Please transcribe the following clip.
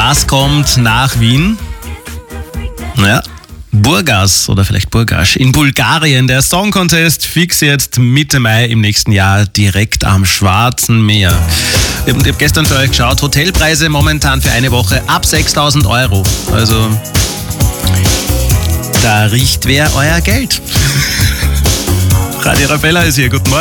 Das kommt nach Wien. Naja, Burgas oder vielleicht Burgas in Bulgarien. Der Song Contest fix jetzt Mitte Mai im nächsten Jahr direkt am Schwarzen Meer. Ich habe gestern für euch geschaut, Hotelpreise momentan für eine Woche ab 6.000 €. Also da riecht wer euer Geld. Radio Raffaella ist hier, guten Morgen.